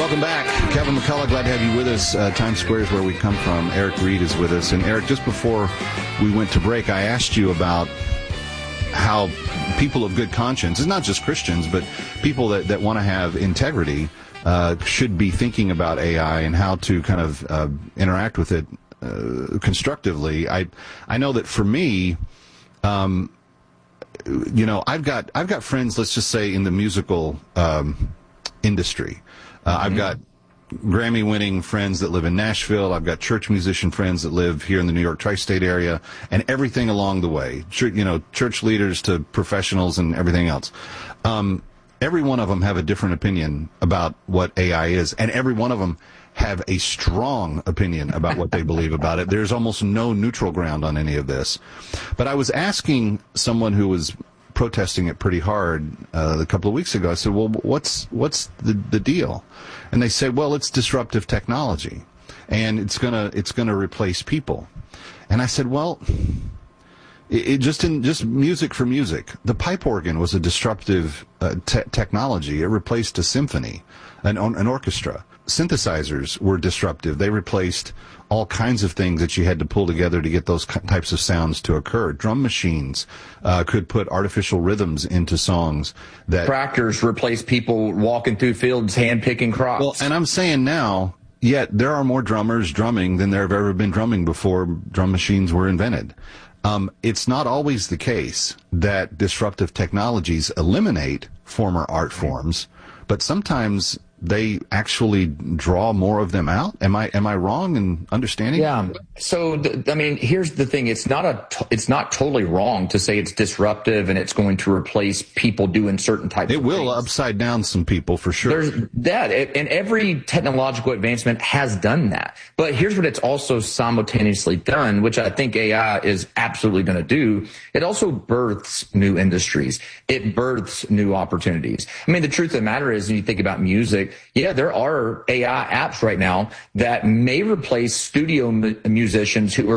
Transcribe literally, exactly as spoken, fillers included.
Welcome back. Kevin McCullough, glad to have you with us. Uh, Times Square is where we come from. Eric Reed is with us. And Eric, just before we went to break, I asked you about how people of good conscience, it's not just Christians, but people that, that want to have integrity, uh, should be thinking about A I and how to kind of uh, interact with it uh, constructively. I I know that for me, um, you know, I've got I've got friends, let's just say, in the musical um, industry. Uh, I've got Grammy-winning friends that live in Nashville. I've got church musician friends that live here in the New York tri-state area, and everything along the way. Church, you know, church leaders to professionals and everything else. Um, every one of them have a different opinion about what A I is, and every one of them have a strong opinion about what they believe about it. There's almost no neutral ground on any of this. But I was asking someone who was protesting it pretty hard uh, a couple of weeks ago. I said, well, what's what's the, the deal? And they said, well, it's disruptive technology, and it's gonna it's gonna replace people. And I said, well, it, it just in just music for music, the pipe organ was a disruptive uh, te- technology. It replaced a symphony, an, an orchestra. Synthesizers were disruptive. They replaced all kinds of things that you had to pull together to get those types of sounds to occur. Drum machines uh, could put artificial rhythms into songs. That tractors replace people walking through fields, hand-picking crops. Well, and I'm saying now, yet there are more drummers drumming than there have ever been drumming before drum machines were invented. Um, it's not always the case that disruptive technologies eliminate former art forms, but sometimes they actually draw more of them out. Am I am I wrong in understanding? Yeah. So th- I mean, here's the thing: it's not a t- it's not totally wrong to say it's disruptive and it's going to replace people doing certain types. It of will things. Upside down some people for sure. There's that, and every technological advancement has done that. But here's what it's also simultaneously done, which I think A I is absolutely going to do. It also births new industries. It births new opportunities. I mean, the truth of the matter is, when you think about music, yeah, there are A I apps right now that may replace studio mu- musicians who are